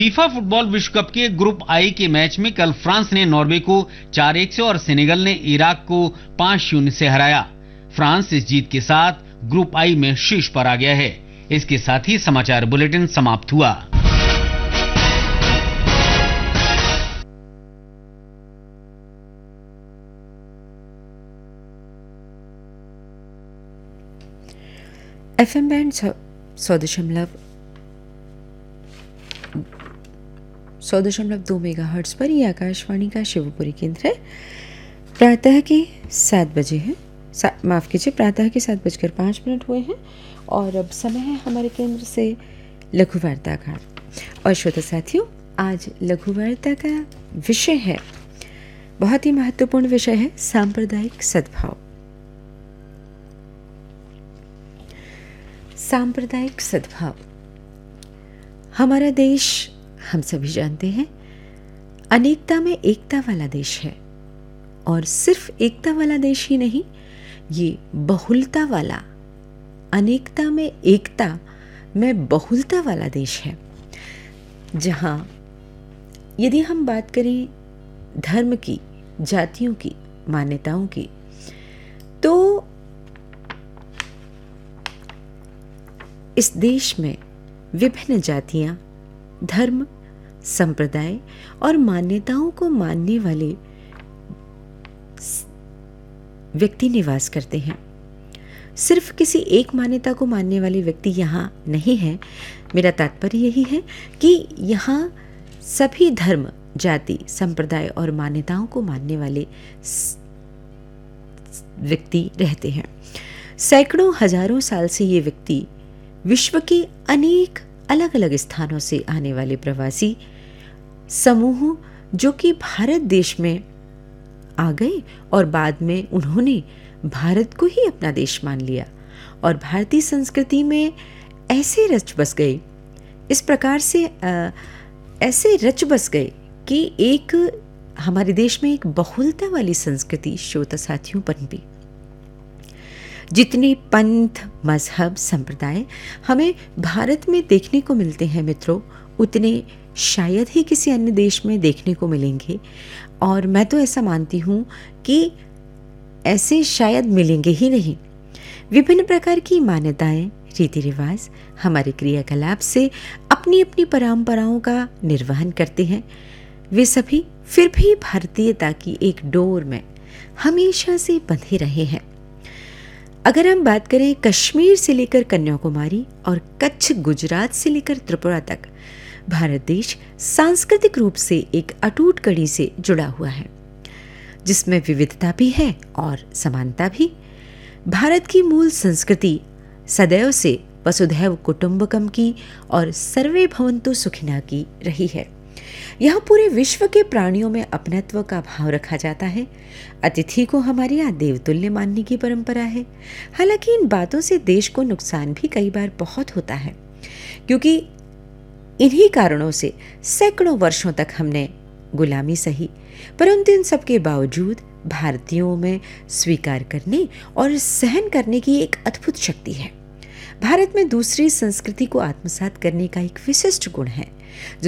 FIFA football विश्व cup के group I के मैच में कल फ्रांस ने नॉर्वे को 4-1 से और सेनेगल ने इराक को 5-0 से हराया। फ्रांस इस जीत के साथ ग्रुप आई में शीर्ष पर आ गया है। इसके साथ ही समाचार बुलेटिन समाप्त हुआ। एफएम बैंड 100.2 मेगाहर्ट्ज पर ये आकाशवाणी का शिवपुरी केंद्र है। प्रातः के 7 बजे हैं, माफ़ कीजिए, प्रातः के 7:05 हुए हैं और अब समय है हमारे केंद्र से लघु वार्ता का। और श्रोता साथियों, आज लघु वार्ता का विषय है, बहुत ही महत्वपूर्ण विषय है, सांप्रदायिक सद्भाव। सांप्रदायिक सद्भाव। हमारा देश, हम सभी जानते हैं, अनेकता में एकता वाला देश है। और सिर्फ एकता वाला देश ही नहीं, ये बहुलता वाला, अनेकता में एकता में बहुलता वाला देश है। जहाँ यदि हम बात करें धर्म की, जातियों की, मान्यताओं की, तो इस देश में विभिन्न जातियां, धर्म, संप्रदाय और मान्यताओं को मानने वाले व्यक्ति निवास करते हैं। सिर्फ किसी एक मान्यता को मानने वाले व्यक्ति यहाँ नहीं है। मेरा तात्पर्य यही है कि यहाँ सभी धर्म, जाति, संप्रदाय और मान्यताओं को मानने वाले व्यक्ति रहते हैं। सैकड़ों हजारों साल से ये व्यक्ति विश्व के अनेक अलग अलग स्थानों से आने वाले प्रवासी समूह जो कि भारत देश में आ गए और बाद में उन्होंने भारत को ही अपना देश मान लिया और भारतीय संस्कृति में ऐसे रच बस गए, इस प्रकार से ऐसे रच बस गए कि एक हमारे देश में एक बहुलता वाली संस्कृति श्रोता साथियों पनपी। जितने पंथ, मजहब, संप्रदाय हमें भारत में देखने को मिलते हैं मित्रों, उतने शायद ही किसी अन्य देश में देखने को मिलेंगे। और मैं तो ऐसा मानती हूँ कि ऐसे शायद मिलेंगे ही नहीं। विभिन्न प्रकार की मान्यताएं, रीति रिवाज हमारे क्रियाकलाप से अपनी अपनी परंपराओं का निर्वहन करते हैं। वे सभी फिर भी भारतीयता की एक डोर में हमेशा से बंधे रहे हैं। अगर हम बात करें कश्मीर से लेकर कन्याकुमारी और कच्छ, गुजरात से लेकर त्रिपुरा तक, भारत देश सांस्कृतिक रूप से एक अटूट कड़ी से जुड़ा हुआ है, जिसमें विविधता भी है और समानता भी। भारत की मूल संस्कृति सदैव से वसुधैव कुटुंबकम की और सर्वे भवन्तु सुखिनः की रही है। यहाँ पूरे विश्व के प्राणियों में अपनत्व का भाव रखा जाता है। अतिथि को हमारे यहाँ देवतुल्य मानने की परंपरा है। हालांकि इन बातों से देश को नुकसान भी कई बार बहुत होता है, क्योंकि इन्हीं कारणों से सैकड़ों वर्षों तक हमने गुलामी सही, परंतु इन सब के बावजूद भारतीयों में स्वीकार करने और सहन करने की एक अद्भुत शक्ति है। भारत में दूसरी संस्कृति को आत्मसात करने का एक विशिष्ट गुण है, जो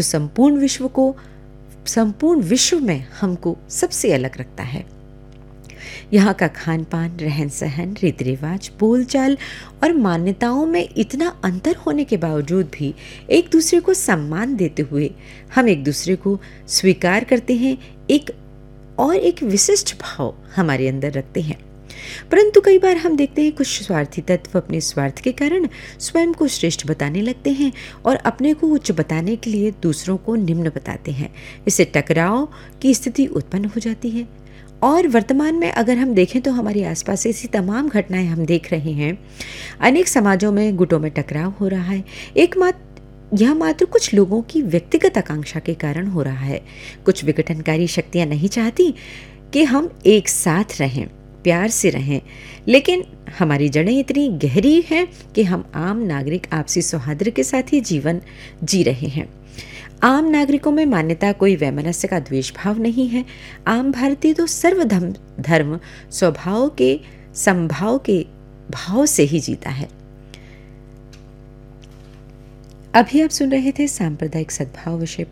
संपूर्ण विश्व में हमको सबसे अलग रखता है। यहाँ का खान पान, रहन सहन, रीति रिवाज, बोलचाल और मान्यताओं में इतना अंतर होने के बावजूद भी एक दूसरे को सम्मान देते हुए हम एक दूसरे को स्वीकार करते हैं, एक विशिष्ट भाव हमारे अंदर रखते हैं। परंतु कई बार हम देखते हैं कुछ स्वार्थी तत्व अपने स्वार्थ के कारण स्वयं को श्रेष्ठ बताने लगते हैं और अपने को उच्च बताने के लिए दूसरों को निम्न बताते हैं। इससे टकराव की स्थिति उत्पन्न हो जाती है। और वर्तमान में अगर हम देखें तो हमारे आसपास ऐसी तमाम घटनाएं हम देख रहे हैं। अनेक समाजों में गुटों में टकराव हो रहा है। यह मात्र कुछ लोगों की व्यक्तिगत आकांक्षा के कारण हो रहा है। कुछ विघटनकारी शक्तियां नहीं चाहती कि हम एक साथ रहें, प्यार से रहें, लेकिन हमारी जड़ें इतनी गहरी हैं कि हम आम नागरिक आपसी सौहार्द के साथ ही जीवन जी रहे हैं। आम नागरिकों में मान्यता कोई वैमनस्य का द्वेष भाव नहीं है। आम भारतीय तो सर्वधर्म स्वभाव के समभाव के भाव से ही जीता है। अभी आप सुन रहे थे सांप्रदायिक सद्भाव विषय